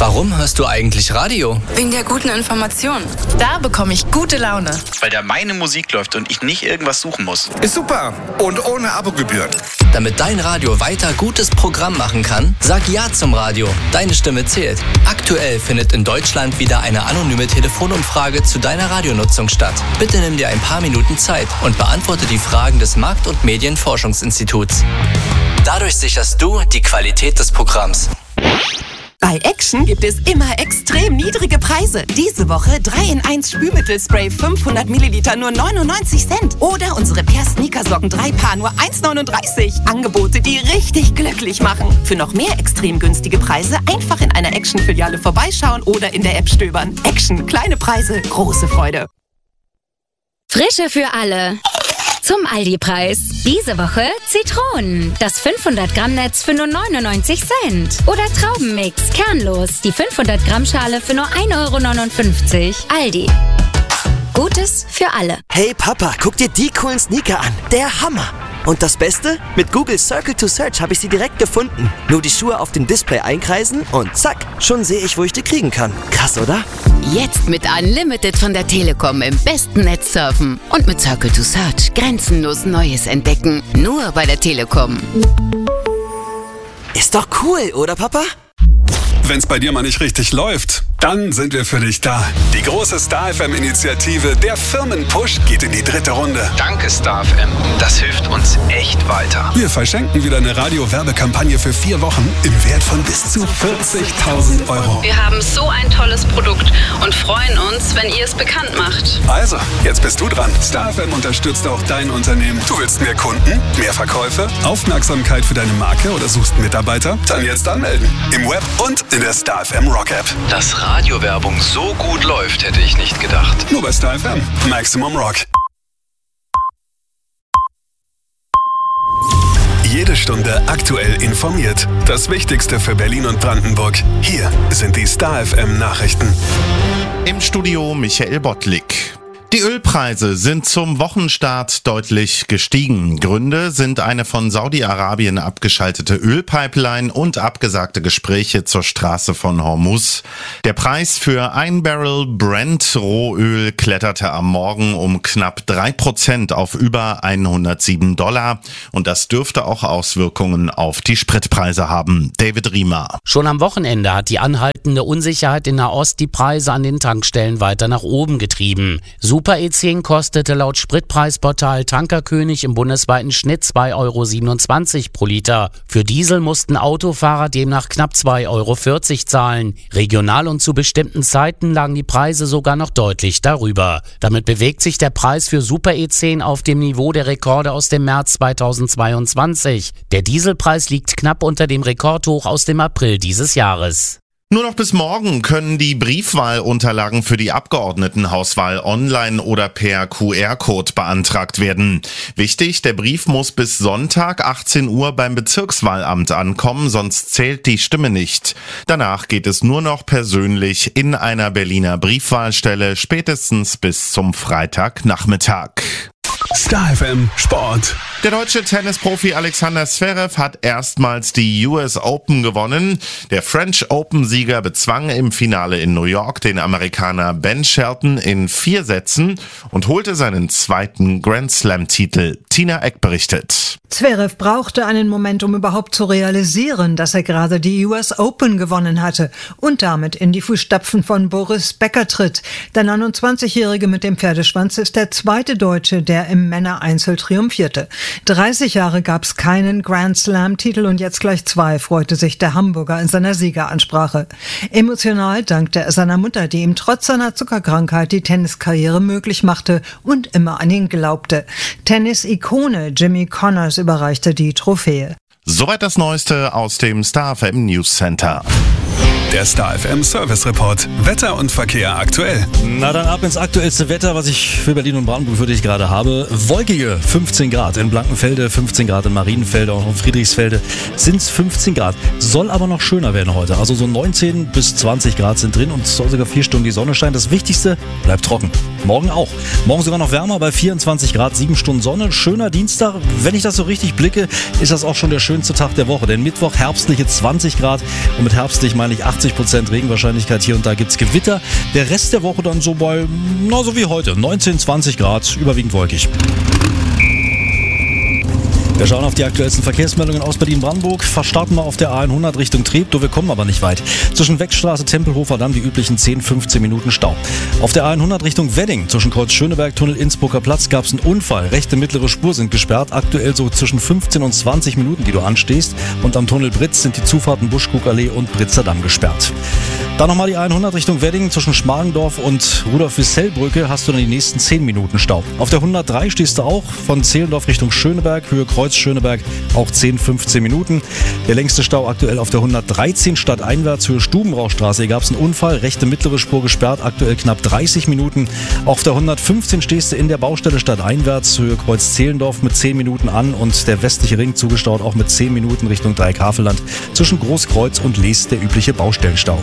Warum hörst du eigentlich Radio? Wegen der guten Information. Da bekomme ich gute Laune. Weil da meine Musik läuft und ich nicht irgendwas suchen muss. Ist super und ohne Abogebühren. Damit dein Radio weiter gutes Programm machen kann, sag Ja zum Radio. Deine Stimme zählt. Aktuell findet in Deutschland wieder eine anonyme Telefonumfrage zu deiner Radionutzung statt. Bitte nimm dir ein paar Minuten Zeit und beantworte die Fragen des Markt- und Medienforschungsinstituts. Dadurch sicherst du die Qualität des Programms. Bei Action gibt es immer extrem niedrige Preise. Diese Woche 3-in-1 Spülmittelspray 500 Milliliter nur 99 Cent. Oder unsere Pair Sneakersocken 3 Paar nur 1,39. Angebote, die richtig glücklich machen. Für noch mehr extrem günstige Preise einfach in einer Action-Filiale vorbeischauen oder in der App stöbern. Action, kleine Preise, große Freude. Frische für alle. Zum Aldi-Preis. Diese Woche Zitronen. Das 500 Gramm Netz für nur 99 Cent. Oder Traubenmix, kernlos. Die 500 Gramm Schale für nur 1,59 €. Aldi. Gutes für alle. Hey Papa, guck dir die coolen Sneaker an. Der Hammer. Und das Beste? Mit Google Circle to Search habe ich sie direkt gefunden. Nur die Schuhe auf dem Display einkreisen und zack, schon sehe ich, wo ich die kriegen kann. Krass, oder? Jetzt mit Unlimited von der Telekom im besten Netz surfen. Und mit Circle to Search grenzenlos Neues entdecken. Nur bei der Telekom. Ist doch cool, oder Papa? Wenn's bei dir mal nicht richtig läuft, dann sind wir für dich da. Die große Star FM-Initiative Der Firmenpush geht in die 3. Runde. Danke Star FM. Das hilft uns echt weiter. Wir verschenken wieder eine Radio-Werbekampagne für 4 Wochen im Wert von bis zu 40.000 €. Wir haben so ein tolles Produkt und freuen uns, wenn ihr es bekannt macht. Also, jetzt bist du dran. Star FM unterstützt auch dein Unternehmen. Du willst mehr Kunden, mehr Verkäufe, Aufmerksamkeit für deine Marke oder suchst Mitarbeiter? Dann jetzt anmelden. Im Web und in der Star FM Rock App. Dass Radiowerbung so gut läuft, hätte ich nicht gedacht. Nur bei Star FM. Maximum Rock. Jede Stunde aktuell informiert. Das Wichtigste für Berlin und Brandenburg. Hier sind die Star FM Nachrichten. Im Studio Michael Bottlik. Die Ölpreise sind zum Wochenstart deutlich gestiegen. Gründe sind eine von Saudi-Arabien abgeschaltete Ölpipeline und abgesagte Gespräche zur Straße von Hormuz. Der Preis für ein Barrel Brent Rohöl kletterte am Morgen um knapp 3% auf über $107. Und das dürfte auch Auswirkungen auf die Spritpreise haben. David Riemer. Schon am Wochenende hat die anhaltende Unsicherheit in Nahost die Preise an den Tankstellen weiter nach oben getrieben. Super E10 kostete laut Spritpreisportal Tankerkönig im bundesweiten Schnitt 2,27 € pro Liter. Für Diesel mussten Autofahrer demnach knapp 2,40 € zahlen. Regional und zu bestimmten Zeiten lagen die Preise sogar noch deutlich darüber. Damit bewegt sich der Preis für Super E10 auf dem Niveau der Rekorde aus dem März 2022. Der Dieselpreis liegt knapp unter dem Rekordhoch aus dem April dieses Jahres. Nur noch bis morgen können die Briefwahlunterlagen für die Abgeordnetenhauswahl online oder per QR-Code beantragt werden. Wichtig, der Brief muss bis Sonntag 18 Uhr beim Bezirkswahlamt ankommen, sonst zählt die Stimme nicht. Danach geht es nur noch persönlich in einer Berliner Briefwahlstelle, spätestens bis zum Freitagnachmittag. Star FM Sport. Der deutsche Tennisprofi Alexander Zverev hat erstmals die US Open gewonnen. Der French Open-Sieger bezwang im Finale in New York den Amerikaner Ben Shelton in 4 Sätzen und holte seinen 2. Grand Slam-Titel. Tina Eck berichtet. Zverev brauchte einen Moment, um überhaupt zu realisieren, dass er gerade die US Open gewonnen hatte und damit in die Fußstapfen von Boris Becker tritt. Der 29-Jährige mit dem Pferdeschwanz ist der zweite Deutsche, der im Männereinzel triumphierte. 30 Jahre gab es keinen Grand Slam-Titel und jetzt gleich 2, freute sich der Hamburger in seiner Siegeransprache. Emotional dankte er seiner Mutter, die ihm trotz seiner Zuckerkrankheit die Tenniskarriere möglich machte und immer an ihn glaubte. Tennis-Ikone Jimmy Connors überreichte die Trophäe. Soweit das Neueste aus dem Star FM News Center. Der Star FM Service Report. Wetter und Verkehr aktuell. Na dann ab ins aktuellste Wetter, was ich für Berlin und Brandenburg für dich gerade habe. Wolkige 15 Grad in Blankenfelde, 15 Grad in Marienfelde, auch in Friedrichsfelde sind es 15 Grad. Soll aber noch schöner werden heute. Also so 19 bis 20 Grad sind drin und es soll sogar 4 Stunden die Sonne scheinen. Das Wichtigste, bleibt trocken. Morgen auch. Morgen sogar noch wärmer bei 24 Grad, 7 Stunden Sonne. Schöner Dienstag. Wenn ich das so richtig blicke, ist das auch schon der schönste Tag der Woche. Denn Mittwoch herbstliche 20 Grad und mit herbstlich meine ich 18 50% Regenwahrscheinlichkeit. Hier und da gibt's Gewitter. Der Rest der Woche dann so bei, so wie heute, 19, 20 Grad, überwiegend wolkig. Wir schauen auf die aktuellsten Verkehrsmeldungen aus Berlin-Brandenburg. Verstarten wir auf der A100 Richtung Treptow. Wir kommen aber nicht weit. Zwischen Weckstraße, Tempelhofer Damm die üblichen 10-15 Minuten Stau. Auf der A100 Richtung Wedding, zwischen Kreuz Schöneberg, Tunnel Innsbrucker Platz, gab es einen Unfall. Rechte mittlere Spur sind gesperrt. Aktuell so zwischen 15 und 20 Minuten, die du anstehst. Und am Tunnel Britz sind die Zufahrten Buschkuckallee und Britzer Damm gesperrt. Dann nochmal die A100 Richtung Wedding. Zwischen Schmargendorf und Rudolf-Wissell-Brücke hast du dann die nächsten 10 Minuten Stau. Auf der 103 stehst du auch von Zehlendorf Richtung Schöneberg, Höhe Kreuz Schöneberg, auch 10-15 Minuten. Der längste Stau aktuell auf der 113 stadteinwärts, Höhe Stubenrauchstraße. Hier gab es einen Unfall, rechte mittlere Spur gesperrt, aktuell knapp 30 Minuten. Auf der 115 stehst du in der Baustelle stadteinwärts, Höhe Kreuz Zehlendorf mit 10 Minuten an und der westliche Ring zugestaut, auch mit 10 Minuten Richtung Dreieckhavelland. Zwischen Großkreuz und Lees der übliche Baustellenstau.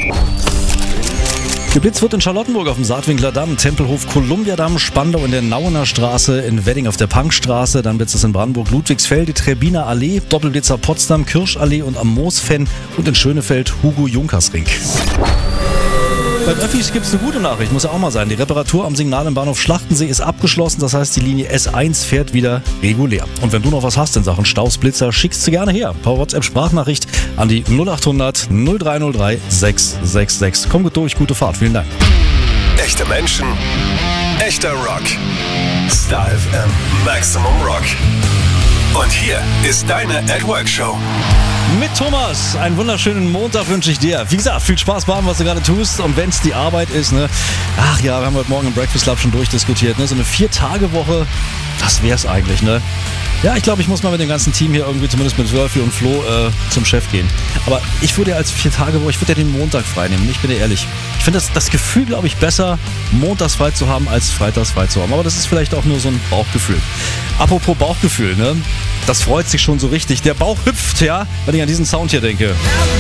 Geblitzt wird in Charlottenburg auf dem Saatwinkler Damm, Tempelhof Kolumbiadamm, Spandau in der Nauener Straße, in Wedding auf der Punkstraße, dann blitzt es in Brandenburg Ludwigsfelde, Trebiner Allee, Doppelblitzer Potsdam, Kirschallee und am Moosfenn und in Schönefeld Hugo-Junkers-Ring. Beim Öffis gibt es eine gute Nachricht, muss ja auch mal sein. Die Reparatur am Signal im Bahnhof Schlachtensee ist abgeschlossen, das heißt, die Linie S1 fährt wieder regulär. Und wenn du noch was hast in Sachen Staus, Blitzer, schickst du gerne her. Per WhatsApp-Sprachnachricht an die 0800 0303 666. Komm gut durch, gute Fahrt, vielen Dank. Echte Menschen, echter Rock. Star FM Maximum Rock. Und hier ist deine At Work Show. Mit Thomas, einen wunderschönen Montag wünsche ich dir. Wie gesagt, viel Spaß bei allem, was du gerade tust. Und wenn es die Arbeit ist, ne? Ach ja, wir haben heute Morgen im Breakfast Club schon durchdiskutiert, ne? So eine 4-Tage-Woche, das wär's eigentlich, ne? Ja, ich glaube, ich muss mal mit dem ganzen Team hier irgendwie, zumindest mit Wölfi und Flo, zum Chef gehen. Aber ich würde ja als 4-Tage-Woche, ich würde ja den Montag frei nehmen. Ich bin dir ehrlich. Ich finde das Gefühl, glaube ich, besser, montags frei zu haben, als freitags frei zu haben. Aber das ist vielleicht auch nur so ein Bauchgefühl. Apropos Bauchgefühl, ne? Das freut sich schon so richtig. Der Bauch hüpft, ja, wenn ich an diesen Sound hier denke.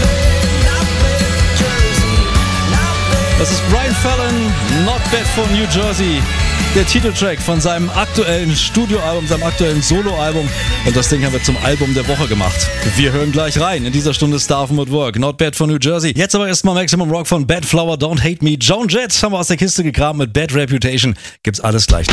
Das ist Brian Fallon, Not Bad for New Jersey. Der Titeltrack von seinem aktuellen Studioalbum, seinem aktuellen Soloalbum. Und das Ding haben wir zum Album der Woche gemacht. Wir hören gleich rein in dieser Stunde Star FM at Work. Not Bad for New Jersey. Jetzt aber erstmal Maximum Rock von Bad Flower, Don't Hate Me. Joan Jett haben wir aus der Kiste gegraben mit Bad Reputation. Gibt's alles gleich.